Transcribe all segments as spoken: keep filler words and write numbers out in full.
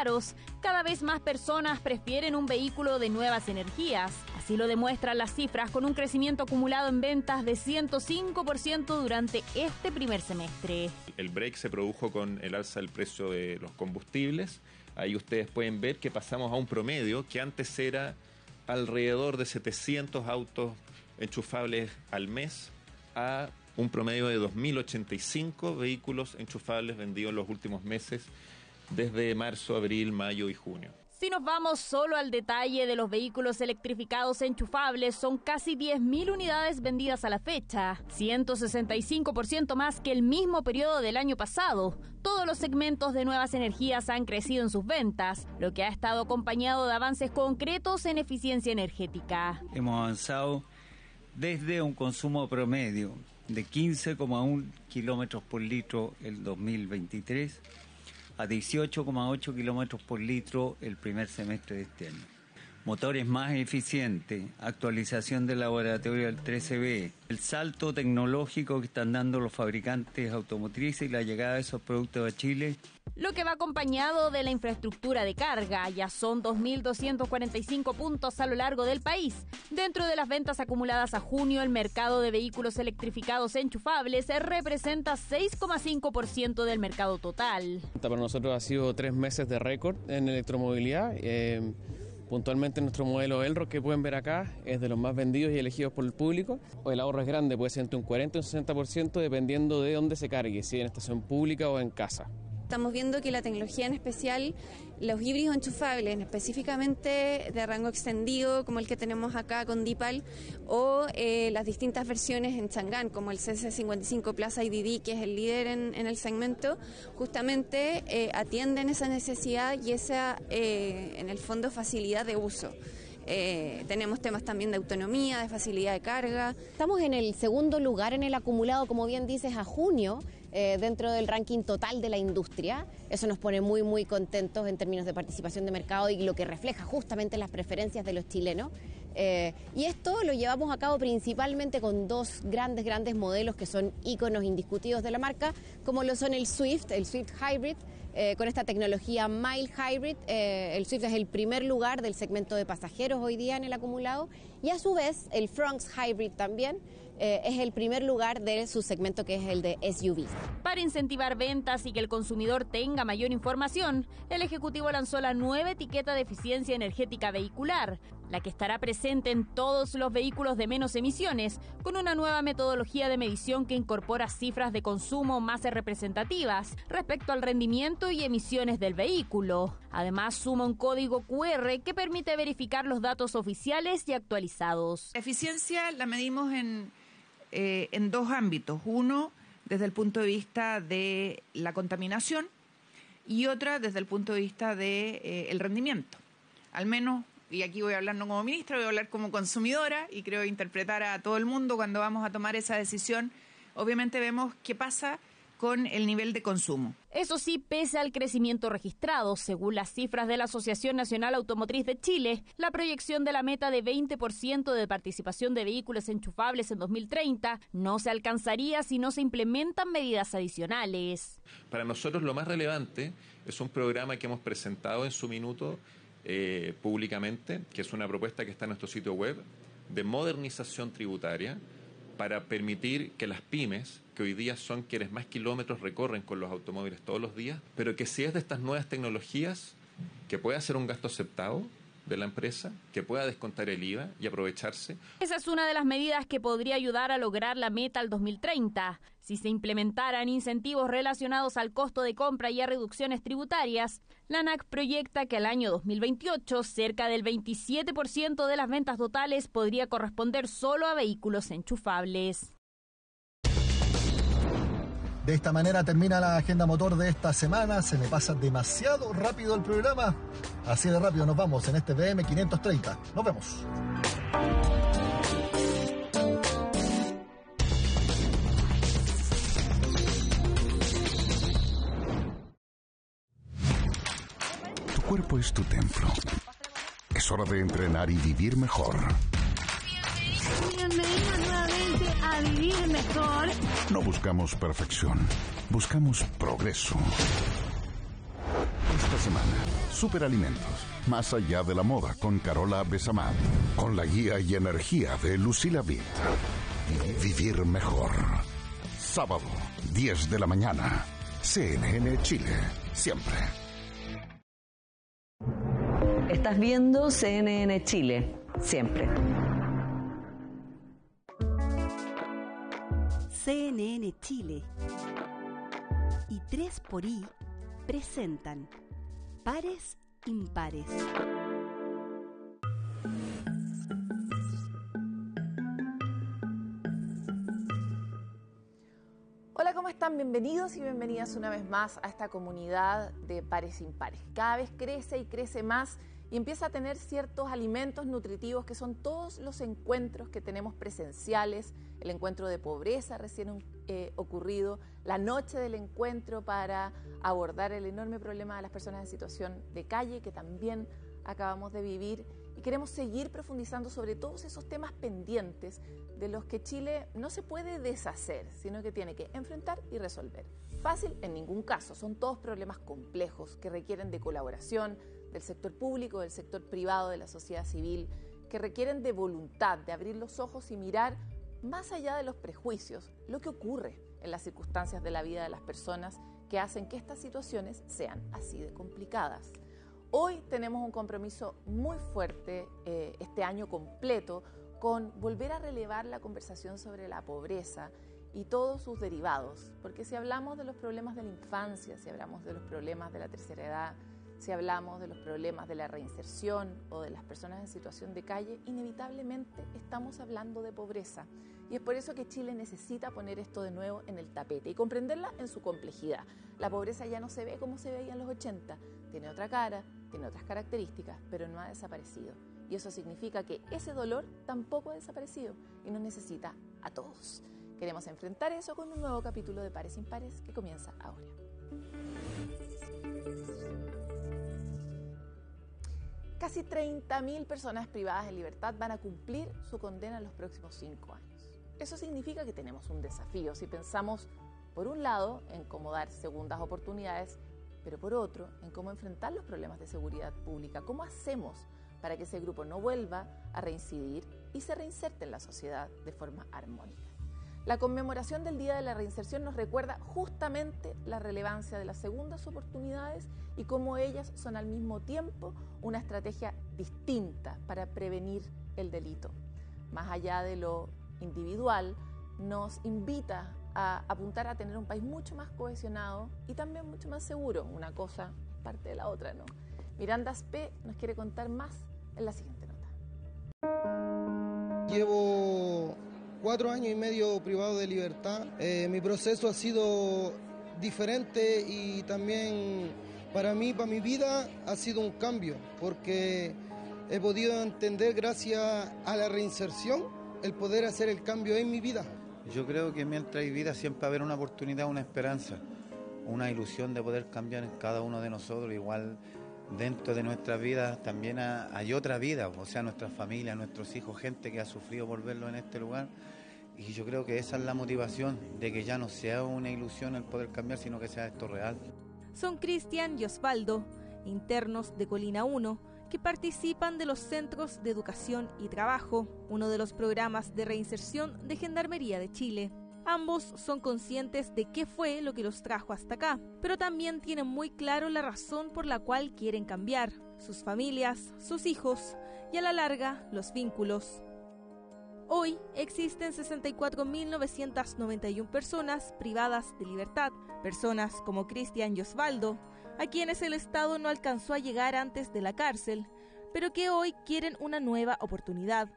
caros, cada vez más personas prefieren un vehículo de nuevas energías. Así lo demuestran las cifras con un crecimiento acumulado en ventas de ciento cinco por ciento durante este primer semestre. El break se produjo con el alza del precio de los combustibles. Ahí ustedes pueden ver que pasamos a un promedio que antes era alrededor de setecientos autos enchufables al mes a un promedio de dos mil ochenta y cinco vehículos enchufables vendidos en los últimos meses, desde marzo, abril, mayo y junio. Si nos vamos solo al detalle de los vehículos electrificados enchufables, son casi diez mil unidades vendidas a la fecha, ciento sesenta y cinco por ciento más que el mismo periodo del año pasado. Todos los segmentos de nuevas energías han crecido en sus ventas, lo que ha estado acompañado de avances concretos en eficiencia energética. Hemos avanzado desde un consumo promedio de quince coma uno kilómetros por litro el dos mil veintitrés a dieciocho coma ocho kilómetros por litro el primer semestre de este año. Motores más eficientes, actualización del laboratorio del trece B, el salto tecnológico que están dando los fabricantes automotrices y la llegada de esos productos a Chile. Lo que va acompañado de la infraestructura de carga. Ya son dos mil doscientos cuarenta y cinco puntos a lo largo del país. Dentro de las ventas acumuladas a junio, el mercado de vehículos electrificados enchufables representa seis coma cinco por ciento del mercado total. Para nosotros ha sido tres meses de récord en electromovilidad. Eh, puntualmente nuestro modelo Elrock, que pueden ver acá, es de los más vendidos y elegidos por el público. El ahorro es grande, puede ser entre un cuarenta y un sesenta por ciento dependiendo de dónde se cargue, si en estación pública o en casa. Estamos viendo que la tecnología, en especial los híbridos enchufables, específicamente de rango extendido, como el que tenemos acá con Dipal, o eh, las distintas versiones en Chang'an, como el C C cincuenta y cinco Plus I D D, que es el líder en, en el segmento, justamente eh, atienden esa necesidad y esa, eh, en el fondo, facilidad de uso. Eh, tenemos temas también de autonomía, de facilidad de carga. Estamos en el segundo lugar en el acumulado, como bien dices, a junio, eh, dentro del ranking total de la industria. Eso nos pone muy, muy contentos en términos de participación de mercado y lo que refleja justamente las preferencias de los chilenos. Eh, y esto lo llevamos a cabo principalmente con dos grandes, grandes modelos que son íconos indiscutidos de la marca, como lo son el Swift, el Swift Hybrid, eh, con esta tecnología Mild Hybrid. Eh, el Swift es el primer lugar del segmento de pasajeros hoy día en el acumulado, y a su vez el Fronx Hybrid también eh, es el primer lugar de su segmento, que es el de S U Vs. Para incentivar ventas y que el consumidor tenga mayor información, el Ejecutivo lanzó la nueva etiqueta de eficiencia energética vehicular, la que estará presente en todos los vehículos de menos emisiones, con una nueva metodología de medición que incorpora cifras de consumo más representativas respecto al rendimiento y emisiones del vehículo. Además, suma un código Q R que permite verificar los datos oficiales y actualizados. La eficiencia la medimos en, eh, en dos ámbitos. Uno, desde el punto de vista de la contaminación, y otra desde el punto de vista de eh, el rendimiento. Al menos, y aquí voy a hablar no como ministra, voy a hablar como consumidora, y creo interpretar a todo el mundo cuando vamos a tomar esa decisión. Obviamente vemos qué pasa con el nivel de consumo. Eso sí, pese al crecimiento registrado, según las cifras de la Asociación Nacional Automotriz de Chile, la proyección de la meta de veinte por ciento de participación de vehículos enchufables en dos mil treinta no se alcanzaría si no se implementan medidas adicionales. Para nosotros lo más relevante es un programa que hemos presentado en su minuto eh, públicamente, que es una propuesta que está en nuestro sitio web, de modernización tributaria para permitir que las pymes, que hoy día son quienes más kilómetros recorren con los automóviles todos los días, pero que si es de estas nuevas tecnologías, que pueda ser un gasto aceptado de la empresa, que pueda descontar el I V A y aprovecharse. Esa es una de las medidas que podría ayudar a lograr la meta al dos mil treinta. Si se implementaran incentivos relacionados al costo de compra y a reducciones tributarias, la ANAC proyecta que al año dos mil veintiocho cerca del veintisiete por ciento de las ventas totales podría corresponder solo a vehículos enchufables. De esta manera termina la agenda motor de esta semana. Se me pasa demasiado rápido el programa. Así de rápido nos vamos en este B M quinientos treinta. Nos vemos. Tu cuerpo es tu templo. Es hora de entrenar y vivir mejor. Bienvenido nuevamente a Vivir Mejor. No buscamos perfección, buscamos progreso. Esta semana Superalimentos, más allá de la moda, con Carola Besamar. Con la guía y energía de Lucila Vitt. Vivir mejor. Sábado, diez de la mañana. C N N Chile, siempre. Estás viendo C N N Chile, siempre. C N N Chile y tres por I presentan Pares Impares. Hola, ¿cómo están? Bienvenidos y bienvenidas una vez más a esta comunidad de Pares Impares. Cada vez crece y crece más y empieza a tener ciertos alimentos nutritivos que son todos los encuentros que tenemos presenciales, el encuentro de pobreza recién eh, ocurrido, la noche del encuentro para abordar el enorme problema de las personas en situación de calle que también acabamos de vivir, y queremos seguir profundizando sobre todos esos temas pendientes de los que Chile no se puede deshacer, sino que tiene que enfrentar y resolver. Fácil en ningún caso, son todos problemas complejos que requieren de colaboración del sector público, del sector privado, de la sociedad civil, que requieren de voluntad, de abrir los ojos y mirar más allá de los prejuicios, lo que ocurre en las circunstancias de la vida de las personas que hacen que estas situaciones sean así de complicadas. Hoy tenemos un compromiso muy fuerte eh, este año completo con volver a relevar la conversación sobre la pobreza y todos sus derivados, porque si hablamos de los problemas de la infancia, si hablamos de los problemas de la tercera edad, si hablamos de los problemas de la reinserción o de las personas en situación de calle, inevitablemente estamos hablando de pobreza. Y es por eso que Chile necesita poner esto de nuevo en el tapete y comprenderla en su complejidad. La pobreza ya no se ve como se veía en los ochenta, tiene otra cara, tiene otras características, pero no ha desaparecido. Y eso significa que ese dolor tampoco ha desaparecido y nos necesita a todos. Queremos enfrentar eso con un nuevo capítulo de Pares Impares que comienza ahora. Casi treinta mil personas privadas de libertad van a cumplir su condena en los próximos cinco años. Eso significa que tenemos un desafío si pensamos, por un lado, en cómo dar segundas oportunidades, pero por otro, en cómo enfrentar los problemas de seguridad pública. ¿Cómo hacemos para que ese grupo no vuelva a reincidir y se reinserte en la sociedad de forma armónica? La conmemoración del Día de la Reinserción nos recuerda justamente la relevancia de las segundas oportunidades y cómo ellas son al mismo tiempo una estrategia distinta para prevenir el delito. Más allá de lo individual, nos invita a apuntar a tener un país mucho más cohesionado y también mucho más seguro. Una cosa parte de la otra, ¿no? Miranda Aspe nos quiere contar más en la siguiente nota. Llevo cuatro años y medio privado de libertad. Eh, mi proceso ha sido diferente y también para mí, para mi vida, ha sido un cambio, porque he podido entender, gracias a la reinserción, el poder hacer el cambio en mi vida. Yo creo que mientras hay vida siempre va a haber una oportunidad, una esperanza, una ilusión de poder cambiar en cada uno de nosotros. Igual dentro de nuestras vidas también hay otra vida, o sea, nuestras familias, nuestros hijos, gente que ha sufrido por verlo en este lugar. Y yo creo que esa es la motivación, de que ya no sea una ilusión el poder cambiar, sino que sea esto real. Son Cristian y Osvaldo, internos de Colina uno, que participan de los Centros de Educación y Trabajo, uno de los programas de reinserción de Gendarmería de Chile. Ambos son conscientes de qué fue lo que los trajo hasta acá, pero también tienen muy claro la razón por la cual quieren cambiar: sus familias, sus hijos y a la larga los vínculos. Hoy existen sesenta y cuatro mil novecientas noventa y una personas privadas de libertad, personas como Cristian y Osvaldo, a quienes el Estado no alcanzó a llegar antes de la cárcel, pero que hoy quieren una nueva oportunidad.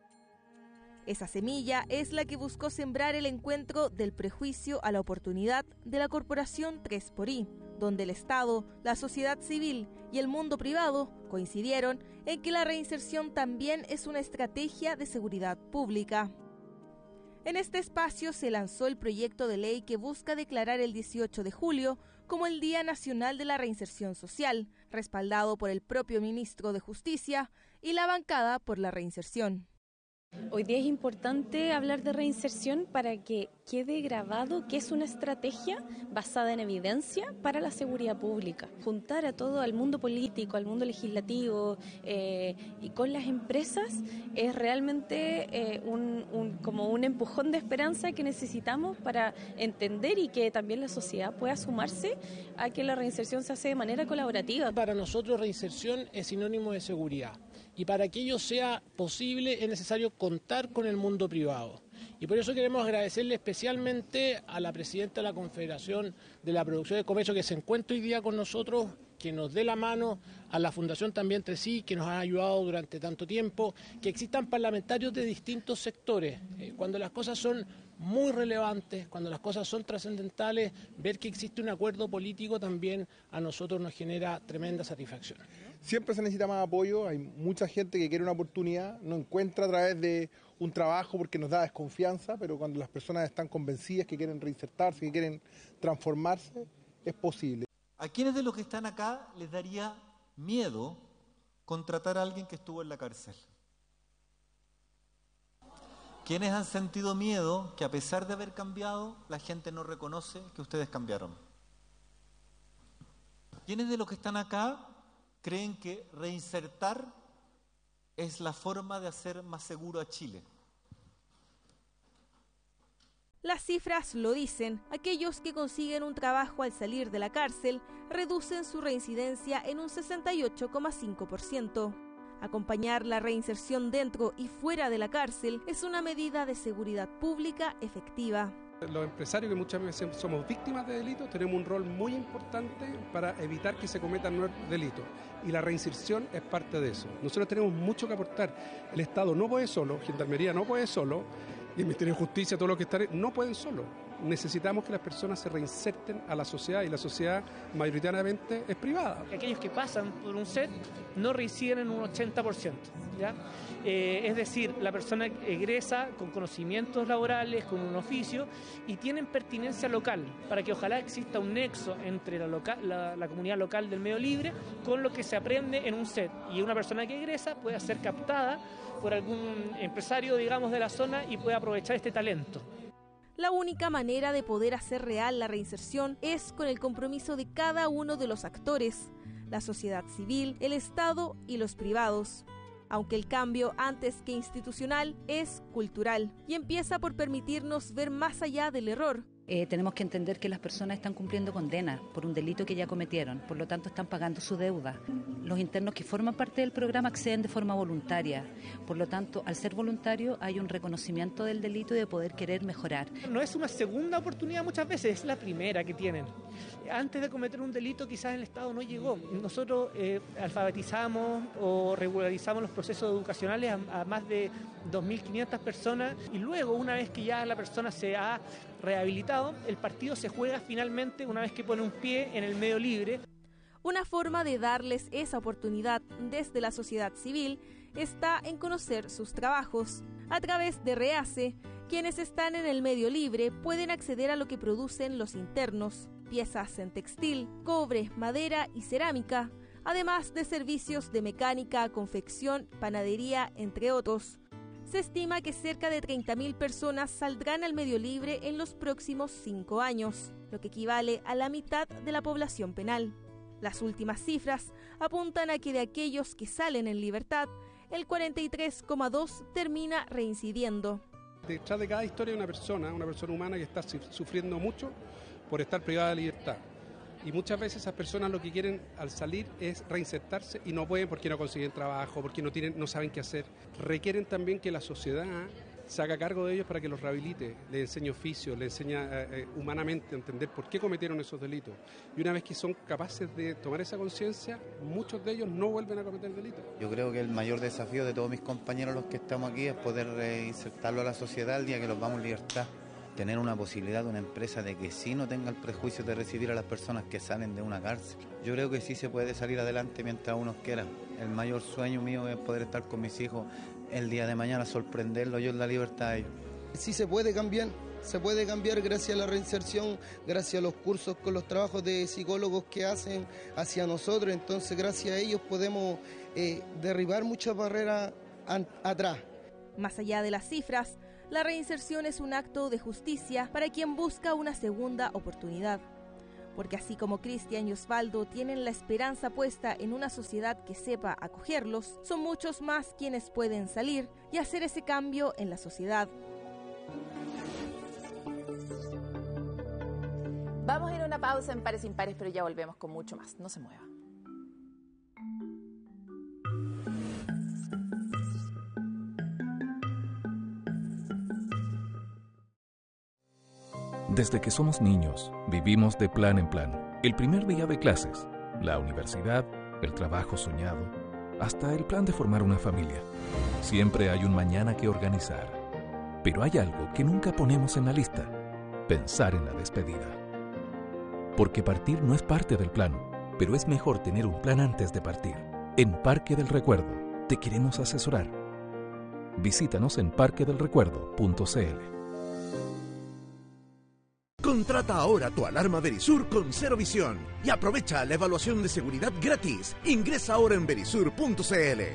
Esa semilla es la que buscó sembrar el encuentro del prejuicio a la oportunidad de la Corporación tres por I, donde el Estado, la sociedad civil y el mundo privado coincidieron en que la reinserción también es una estrategia de seguridad pública. En este espacio se lanzó el proyecto de ley que busca declarar el dieciocho de julio como el Día Nacional de la Reinserción Social, respaldado por el propio ministro de Justicia y la bancada por la reinserción. Hoy día es importante hablar de reinserción para que quede grabado que es una estrategia basada en evidencia para la seguridad pública. Juntar a todo, al mundo político, al mundo legislativo eh, y con las empresas es realmente eh, un, un, como un empujón de esperanza que necesitamos para entender y que también la sociedad pueda sumarse a que la reinserción se hace de manera colaborativa. Para nosotros reinserción es sinónimo de seguridad. Y para que ello sea posible es necesario contar con el mundo privado. Y por eso queremos agradecerle especialmente a la presidenta de la Confederación de la Producción de Comercio que se encuentra hoy día con nosotros, que nos dé la mano, a la Fundación también Entre Sí, que nos ha ayudado durante tanto tiempo, que existan parlamentarios de distintos sectores. Eh, cuando las cosas son muy relevantes, cuando las cosas son trascendentales, ver que existe un acuerdo político también a nosotros nos genera tremenda satisfacción. Siempre se necesita más apoyo, hay mucha gente que quiere una oportunidad, no encuentra a través de un trabajo porque nos da desconfianza, pero cuando las personas están convencidas que quieren reinsertarse, que quieren transformarse, es posible. ¿A quiénes de los que están acá les daría miedo contratar a alguien que estuvo en la cárcel? ¿Quiénes han sentido miedo que a pesar de haber cambiado, la gente no reconoce que ustedes cambiaron? ¿Quiénes de los que están acá creen que reinsertar es la forma de hacer más seguro a Chile? Las cifras lo dicen. Aquellos que consiguen un trabajo al salir de la cárcel reducen su reincidencia en un sesenta y ocho coma cinco por ciento. Acompañar la reinserción dentro y fuera de la cárcel es una medida de seguridad pública efectiva. Los empresarios, que muchas veces somos víctimas de delitos, tenemos un rol muy importante para evitar que se cometan nuevos delitos. Y la reinserción es parte de eso. Nosotros tenemos mucho que aportar. El Estado no puede solo, Gendarmería no puede solo, y el Ministerio de Justicia, todo lo que está, no pueden solo. Necesitamos que las personas se reinserten a la sociedad, y la sociedad mayoritariamente es privada. Aquellos que pasan por un set no reinciden en un ochenta por ciento, ¿ya? Eh, es decir, la persona egresa con conocimientos laborales, con un oficio, y tienen pertinencia local, para que ojalá exista un nexo entre la, local, la, la comunidad local del medio libre con lo que se aprende en un set. Y una persona que egresa puede ser captada por algún empresario, digamos, de la zona y puede aprovechar este talento. La única manera de poder hacer real la reinserción es con el compromiso de cada uno de los actores, la sociedad civil, el Estado y los privados. Aunque el cambio, antes que institucional, es cultural y empieza por permitirnos ver más allá del error. Eh, tenemos que entender que las personas están cumpliendo condena por un delito que ya cometieron, por lo tanto están pagando su deuda. Los internos que forman parte del programa acceden de forma voluntaria, por lo tanto, al ser voluntario hay un reconocimiento del delito y de poder querer mejorar. No es una segunda oportunidad muchas veces, es la primera que tienen. Antes de cometer un delito quizás el Estado no llegó. Nosotros eh, alfabetizamos o regularizamos los procesos educacionales a, a más de dos mil quinientas personas, y luego, una vez que ya la persona se ha rehabilitado, el partido se juega finalmente una vez que pone un pie en el medio libre. Una forma de darles esa oportunidad desde la sociedad civil está en conocer sus trabajos. A través de REACE, quienes están en el medio libre pueden acceder a lo que producen los internos, piezas en textil, cobre, madera y cerámica, además de servicios de mecánica, confección, panadería, entre otros. Se estima que cerca de treinta mil personas saldrán al medio libre en los próximos cinco años, lo que equivale a la mitad de la población penal. Las últimas cifras apuntan a que de aquellos que salen en libertad, el cuarenta y tres coma dos por ciento termina reincidiendo. Detrás de cada historia hay una persona, una persona humana que está sufriendo mucho por estar privada de libertad. Y muchas veces esas personas lo que quieren al salir es reinsertarse y no pueden porque no consiguen trabajo, porque no tienen, no saben qué hacer. Requieren también que la sociedad se haga cargo de ellos para que los rehabilite, les enseñe oficio, les enseñe eh, humanamente a entender por qué cometieron esos delitos. Y una vez que son capaces de tomar esa conciencia, muchos de ellos no vuelven a cometer delitos. Yo creo que el mayor desafío de todos mis compañeros, los que estamos aquí, es poder reinsertarlo a la sociedad el día que los vamos en libertad. Tener una posibilidad de una empresa de que sí no tenga el prejuicio de recibir a las personas que salen de una cárcel. Yo creo que sí se puede salir adelante mientras uno quiera. El mayor sueño mío es poder estar con mis hijos el día de mañana, sorprenderlos yo en la libertad de ellos. Sí se puede cambiar, se puede cambiar gracias a la reinserción, gracias a los cursos con los trabajos de psicólogos que hacen hacia nosotros. Entonces gracias a ellos podemos eh, derribar muchas barreras an- atrás. Más allá de las cifras, la reinserción es un acto de justicia para quien busca una segunda oportunidad. Porque así como Cristian y Osvaldo tienen la esperanza puesta en una sociedad que sepa acogerlos, son muchos más quienes pueden salir y hacer ese cambio en la sociedad. Vamos a ir a una pausa en Pares Impares, pero ya volvemos con mucho más. No se mueva. Desde que somos niños, vivimos de plan en plan. El primer día de clases, la universidad, el trabajo soñado, hasta el plan de formar una familia. Siempre hay un mañana que organizar. Pero hay algo que nunca ponemos en la lista: pensar en la despedida. Porque partir no es parte del plan, pero es mejor tener un plan antes de partir. En Parque del Recuerdo, te queremos asesorar. Visítanos en parque del recuerdo punto c l. Contrata ahora tu alarma Verisur con Cero Visión y aprovecha la evaluación de seguridad gratis. Ingresa ahora en verisur punto c l.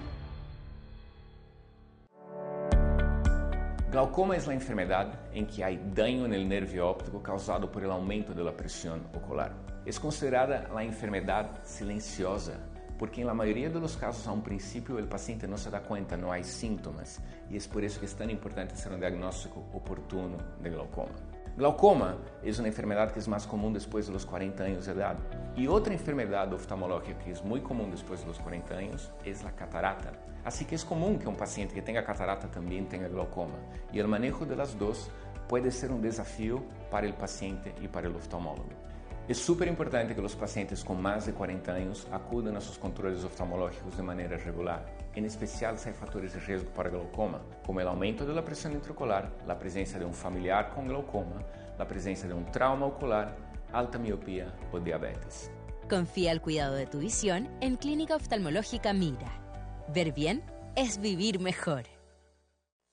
Glaucoma es la enfermedad en que hay daño en el nervio óptico causado por el aumento de la presión ocular. Es considerada la enfermedad silenciosa porque en la mayoría de los casos a un principio el paciente no se da cuenta, no hay síntomas, y es por eso que es tan importante hacer un diagnóstico oportuno de glaucoma. Glaucoma es una enfermedad que es más común después de los cuarenta años de edad. Y otra enfermedad oftalmológica que es muy común después de los cuarenta años es la catarata. Así que es común que un paciente que tenga catarata también tenga glaucoma. Y el manejo de las dos puede ser un desafío para el paciente y para el oftalmólogo. Es súper importante que los pacientes con más de cuarenta años acudan a sus controles oftalmológicos de manera regular, en especial si hay factores de riesgo para glaucoma, como el aumento de la presión intraocular, la presencia de un familiar con glaucoma, la presencia de un trauma ocular, alta miopía o diabetes. Confía el cuidado de tu visión en Clínica Oftalmológica Mira. Ver bien es vivir mejor.